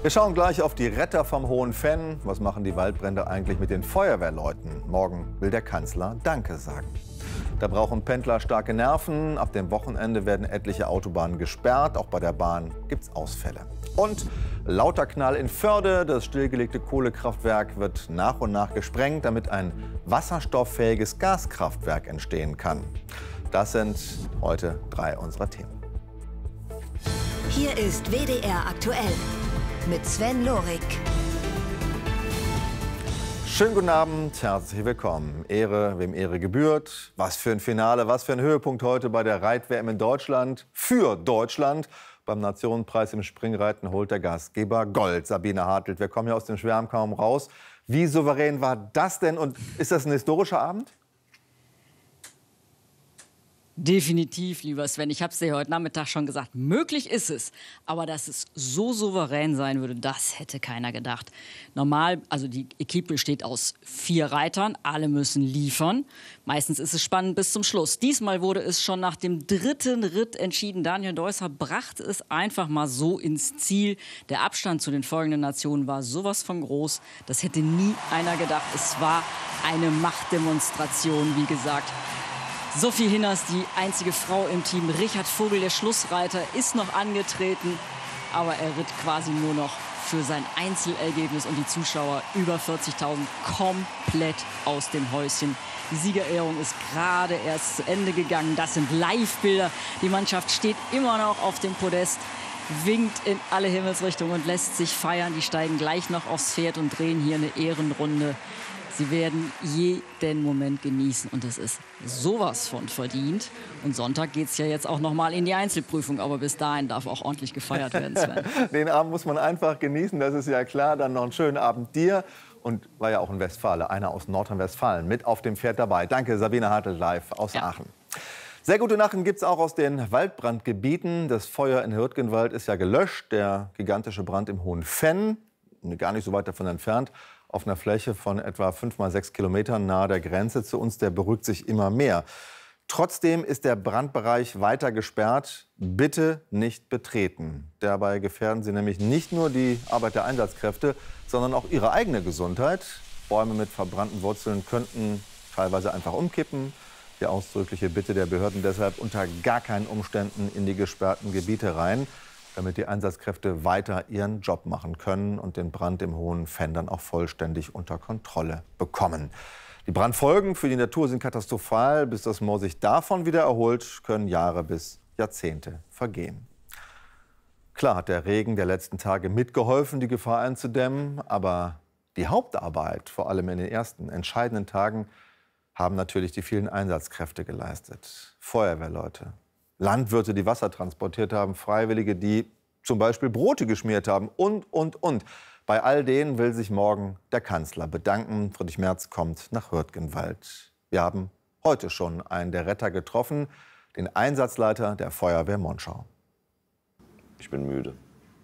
Wir schauen gleich auf die Retter vom Hohen Venn. Was machen die Waldbrände eigentlich mit den Feuerwehrleuten? Morgen will der Kanzler Danke sagen. Da brauchen Pendler starke Nerven. Ab dem Wochenende werden etliche Autobahnen gesperrt. Auch bei der Bahn gibt es Ausfälle. Und lauter Knall in Förde. Das stillgelegte Kohlekraftwerk wird nach und nach gesprengt, damit ein wasserstofffähiges Gaskraftwerk entstehen kann. Das sind heute 3 unserer Themen. Hier ist WDR aktuell mit Sven Lorik. Schönen guten Abend, herzlich willkommen. Ehre, wem Ehre gebührt. Was für ein Finale, was für ein Höhepunkt heute bei der Reit-WM in Deutschland. Für Deutschland. Beim Nationenpreis im Springreiten holt der Gastgeber Gold. Sabine Hartelt, wir kommen ja aus dem Schwärmen kaum raus. Wie souverän war das denn und ist das ein historischer Abend? Definitiv, lieber Sven. Ich habe es dir heute Nachmittag schon gesagt. Möglich ist es. Aber dass es so souverän sein würde, das hätte keiner gedacht. Normal, also die Equipe besteht aus 4 Reitern. Alle müssen liefern. Meistens ist es spannend bis zum Schluss. Diesmal wurde es schon nach dem 3. Ritt entschieden. Daniel Deusser brachte es einfach mal so ins Ziel. Der Abstand zu den folgenden Nationen war sowas von groß. Das hätte nie einer gedacht. Es war eine Machtdemonstration, wie gesagt. Sophie Hinners, die einzige Frau im Team. Richard Vogel, der Schlussreiter, ist noch angetreten. Aber er ritt quasi nur noch für sein Einzelergebnis. Und die Zuschauer, über 40.000, komplett aus dem Häuschen. Die Siegerehrung ist gerade erst zu Ende gegangen. Das sind Live-Bilder. Die Mannschaft steht immer noch auf dem Podest, winkt in alle Himmelsrichtungen und lässt sich feiern. Die steigen gleich noch aufs Pferd und drehen hier eine Ehrenrunde. Sie werden jeden Moment genießen und es ist sowas von verdient. Und Sonntag geht es ja jetzt auch noch mal in die Einzelprüfung, aber bis dahin darf auch ordentlich gefeiert werden, Sven. Den Abend muss man einfach genießen, das ist ja klar. Dann noch einen schönen Abend dir. Und war ja auch in Westfalen, einer aus Nordrhein-Westfalen, mit auf dem Pferd dabei. Danke, Sabine Hartelt, live aus Aachen. Sehr gute Nachrichten gibt es auch aus den Waldbrandgebieten. Das Feuer in Hürtgenwald ist ja gelöscht. Der gigantische Brand im Hohen Venn, gar nicht so weit davon entfernt, auf einer Fläche von etwa 5 mal 6 Kilometern nahe der Grenze zu uns, der beruhigt sich immer mehr. Trotzdem ist der Brandbereich weiter gesperrt. Bitte nicht betreten. Dabei gefährden Sie nämlich nicht nur die Arbeit der Einsatzkräfte, sondern auch Ihre eigene Gesundheit. Bäume mit verbrannten Wurzeln könnten teilweise einfach umkippen. Die ausdrückliche Bitte der Behörden deshalb unter gar keinen Umständen in die gesperrten Gebiete rein, damit die Einsatzkräfte weiter ihren Job machen können und den Brand im Hohen Venn dann auch vollständig unter Kontrolle bekommen. Die Brandfolgen für die Natur sind katastrophal. Bis das Moor sich davon wieder erholt, können Jahre bis Jahrzehnte vergehen. Klar hat der Regen der letzten Tage mitgeholfen, die Gefahr einzudämmen. Aber die Hauptarbeit, vor allem in den ersten entscheidenden Tagen, haben natürlich die vielen Einsatzkräfte geleistet. Feuerwehrleute, Landwirte, die Wasser transportiert haben, Freiwillige, die zum Beispiel Brote geschmiert haben und. Bei all denen will sich morgen der Kanzler bedanken. Friedrich Merz kommt nach Hürtgenwald. Wir haben heute schon einen der Retter getroffen, den Einsatzleiter der Feuerwehr Monschau. Ich bin müde.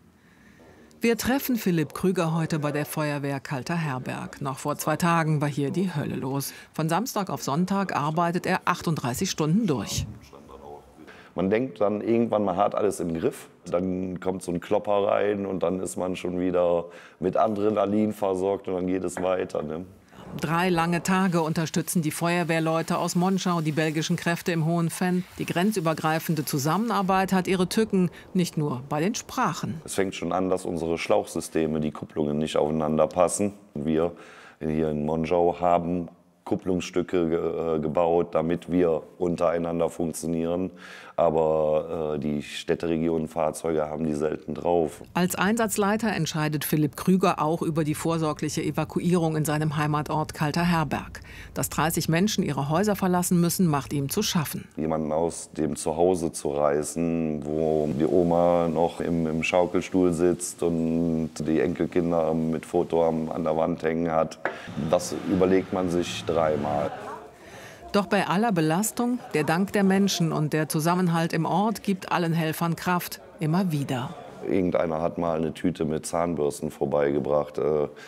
Wir treffen Philipp Krüger heute bei der Feuerwehr Kalter Herberg. Noch vor 2 Tagen war hier die Hölle los. Von Samstag auf Sonntag arbeitet er 38 Stunden durch. Man denkt dann irgendwann, man hat alles im Griff. Dann kommt so ein Klopper rein und dann ist man schon wieder mit Adrenalin versorgt und dann geht es weiter. Ne? 3 lange Tage unterstützen die Feuerwehrleute aus Monschau die belgischen Kräfte im Hohen Venn. Die grenzübergreifende Zusammenarbeit hat ihre Tücken, nicht nur bei den Sprachen. Es fängt schon an, dass unsere Schlauchsysteme, die Kupplungen nicht aufeinander passen. Wir hier in Monschau haben Kupplungsstücke gebaut, damit wir untereinander funktionieren. Aber die Städteregionenfahrzeuge haben die selten drauf. Als Einsatzleiter entscheidet Philipp Krüger auch über die vorsorgliche Evakuierung in seinem Heimatort Kalter Herberg. Dass 30 Menschen ihre Häuser verlassen müssen, macht ihm zu schaffen. Jemanden aus dem Zuhause zu reißen, wo die Oma noch im Schaukelstuhl sitzt und die Enkelkinder mit Foto an der Wand hängen hat, das überlegt man sich 3-mal. Doch bei aller Belastung, der Dank der Menschen und der Zusammenhalt im Ort gibt allen Helfern Kraft, immer wieder. Irgendeiner hat mal eine Tüte mit Zahnbürsten vorbeigebracht.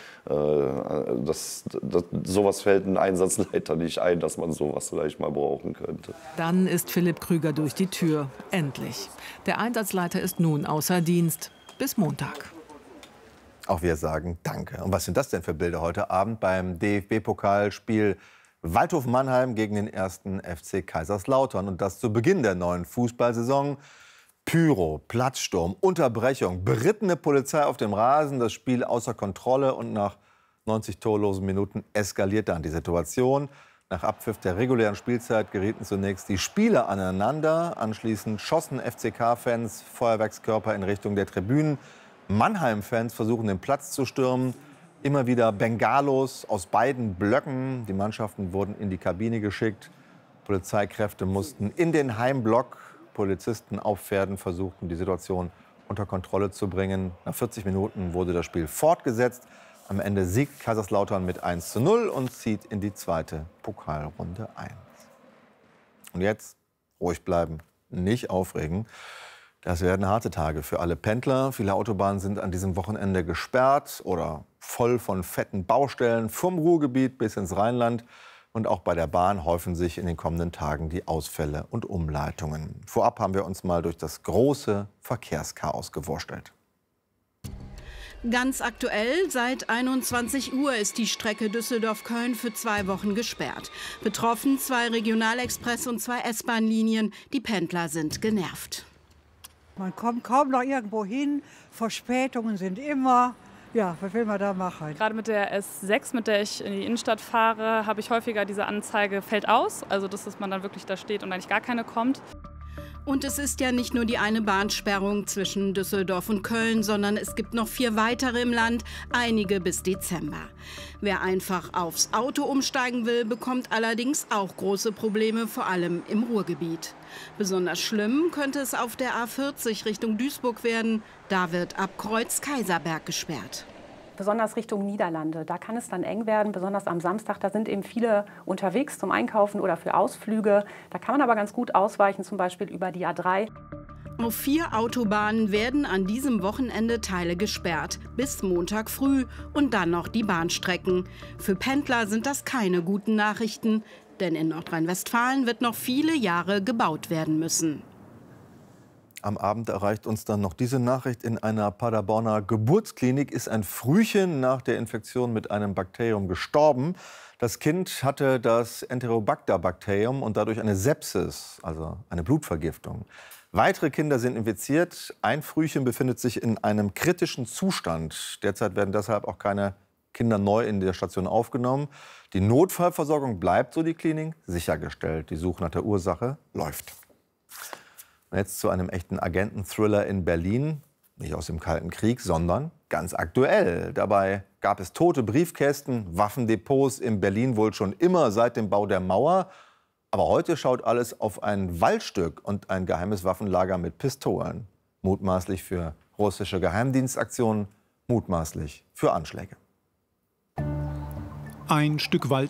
Sowas fällt einem Einsatzleiter nicht ein, dass man sowas vielleicht mal brauchen könnte. Dann ist Philipp Krüger durch die Tür. Endlich. Der Einsatzleiter ist nun außer Dienst. Bis Montag. Auch wir sagen Danke. Und was sind das denn für Bilder heute Abend beim DFB-Pokalspiel Waldhof Mannheim gegen den 1. FC Kaiserslautern? Und das zu Beginn der neuen Fußballsaison. Pyro, Platzsturm, Unterbrechung, berittene Polizei auf dem Rasen, das Spiel außer Kontrolle. Und nach 90 torlosen Minuten eskaliert dann die Situation. Nach Abpfiff der regulären Spielzeit gerieten zunächst die Spieler aneinander. Anschließend schossen FCK-Fans Feuerwerkskörper in Richtung der Tribünen. Mannheim-Fans versuchen, den Platz zu stürmen. Immer wieder Bengalos aus beiden Blöcken. Die Mannschaften wurden in die Kabine geschickt. Polizeikräfte mussten in den Heimblock. Polizisten auf Pferden versuchten, die Situation unter Kontrolle zu bringen. Nach 40 Minuten wurde das Spiel fortgesetzt. Am Ende siegt Kaiserslautern mit 1:0 und zieht in die zweite Pokalrunde ein. Und jetzt ruhig bleiben, nicht aufregen. Das werden harte Tage für alle Pendler. Viele Autobahnen sind an diesem Wochenende gesperrt oder voll von fetten Baustellen vom Ruhrgebiet bis ins Rheinland. Und auch bei der Bahn häufen sich in den kommenden Tagen die Ausfälle und Umleitungen. Vorab haben wir uns mal durch das große Verkehrschaos gewurstelt. Ganz aktuell, seit 21 Uhr ist die Strecke Düsseldorf-Köln für 2 Wochen gesperrt. Betroffen 2 Regionalexpress- und 2 S-Bahn-Linien. Die Pendler sind genervt. Man kommt kaum noch irgendwo hin, Verspätungen sind immer. Ja, was will man da machen? Gerade mit der S6, mit der ich in die Innenstadt fahre, habe ich häufiger diese Anzeige, fällt aus. Also dass man dann wirklich da steht und eigentlich gar keine kommt. Und es ist ja nicht nur die eine Bahnsperrung zwischen Düsseldorf und Köln, sondern es gibt noch 4 weitere im Land, einige bis Dezember. Wer einfach aufs Auto umsteigen will, bekommt allerdings auch große Probleme, vor allem im Ruhrgebiet. Besonders schlimm könnte es auf der A40 Richtung Duisburg werden. Da wird ab Kreuz Kaiserberg gesperrt. Besonders Richtung Niederlande, da kann es dann eng werden, besonders am Samstag. Da sind eben viele unterwegs zum Einkaufen oder für Ausflüge. Da kann man aber ganz gut ausweichen, zum Beispiel über die A3. Auf 4 Autobahnen werden an diesem Wochenende Teile gesperrt, bis Montag früh und dann noch die Bahnstrecken. Für Pendler sind das keine guten Nachrichten, denn in Nordrhein-Westfalen wird noch viele Jahre gebaut werden müssen. Am Abend erreicht uns dann noch diese Nachricht. In einer Paderborner Geburtsklinik ist ein Frühchen nach der Infektion mit einem Bakterium gestorben. Das Kind hatte das Enterobacter-Bakterium und dadurch eine Sepsis, also eine Blutvergiftung. Weitere Kinder sind infiziert. Ein Frühchen befindet sich in einem kritischen Zustand. Derzeit werden deshalb auch keine Kinder neu in der Station aufgenommen. Die Notfallversorgung bleibt, so die Klinik, sichergestellt. Die Suche nach der Ursache läuft. Und jetzt zu einem echten Agenten-Thriller in Berlin. Nicht aus dem Kalten Krieg, sondern ganz aktuell. Dabei gab es tote Briefkästen, Waffendepots in Berlin wohl schon immer seit dem Bau der Mauer. Aber heute schaut alles auf ein Waldstück und ein geheimes Waffenlager mit Pistolen. Mutmaßlich für russische Geheimdienstaktionen, mutmaßlich für Anschläge. Ein Stück Wald